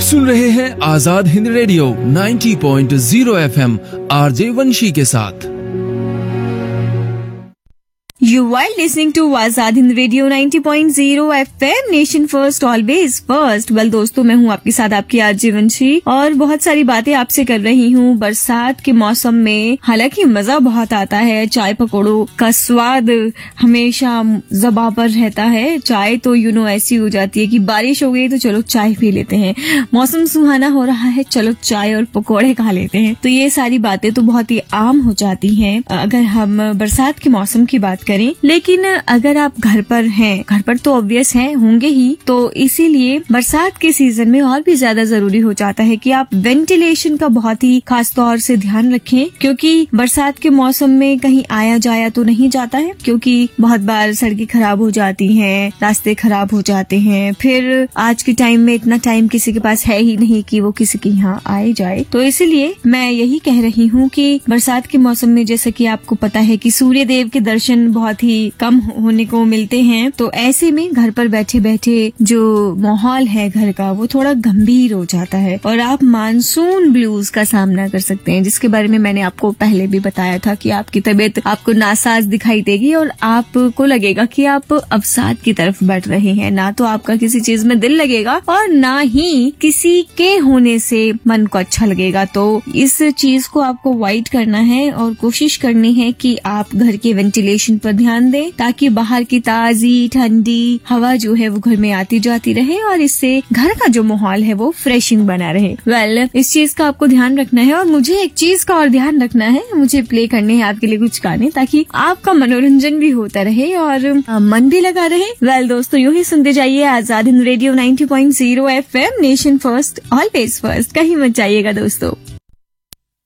सुन रहे हैं Azad Hind radio 90.0 FM RJ वंशी के साथ। You are listening to Azad Hind Radio 90.0 FM nation first always first. Well दोस्तों, मैं हूँ आपके साथ आपकी आरजे वंशी और बहुत सारी बातें आपसे कर रही हूँ बरसात के मौसम में। हालांकि मजा बहुत आता है, चाय पकौड़ों का स्वाद हमेशा ज़बां पर रहता है। चाय तो ऐसी हो जाती है कि बारिश हो गई तो चलो चाय पी लेते हैं, मौसम सुहाना हो रहा है चलो चाय और पकौड़े खा लेते हैं। तो ये सारी बातें तो बहुत ही आम हो जाती हैं अगर हम बरसात के मौसम की बात करें। लेकिन अगर आप घर पर हैं, घर पर तो ऑब्वियस है होंगे ही, तो इसीलिए बरसात के सीजन में और भी ज्यादा जरूरी हो जाता है कि आप वेंटिलेशन का बहुत ही खास तौर से ध्यान रखें, क्योंकि बरसात के मौसम में कहीं आया जाया तो नहीं जाता है, क्योंकि बहुत बार सड़कें खराब हो जाती हैं, रास्ते खराब हो जाते हैं। फिर आज के टाइम में इतना टाइम किसी के पास है ही नहीं कि वो किसी के यहाँ आए जाए। तो इसीलिए मैं यही कह रही हूँ कि बरसात के मौसम में जैसे कि आपको पता है कि सूर्य देव के दर्शन बहुत ही कम होने को मिलते हैं, तो ऐसे में घर पर बैठे बैठे जो माहौल है घर का वो थोड़ा गंभीर हो जाता है और आप मानसून ब्लूज का सामना कर सकते हैं, जिसके बारे में मैंने आपको पहले भी बताया था कि आपकी तबीयत आपको नासाज दिखाई देगी और आपको लगेगा कि आप अवसाद की तरफ बढ़ रहे हैं। ना तो आपका किसी चीज में दिल लगेगा और ना ही किसी के होने से मन को अच्छा लगेगा। तो इस चीज को आपको अवॉइड करना है और कोशिश करनी है कि आप घर के वेंटिलेशन पर ध्यान दें, ताकि बाहर की ताजी ठंडी हवा जो है वो घर में आती जाती रहे और इससे घर का जो माहौल है वो फ्रेशिंग बना रहे। वेल, इस चीज का आपको ध्यान रखना है और मुझे एक चीज का और ध्यान रखना है, मुझे प्ले करने हैं आपके लिए कुछ गाने ताकि आपका मनोरंजन भी होता रहे और मन भी लगा रहे। वेल दोस्तों, यूं ही सुनते जाइए Azad Hind radio 90.0 FM nation first always first. कहीं मत जाइएगा दोस्तों।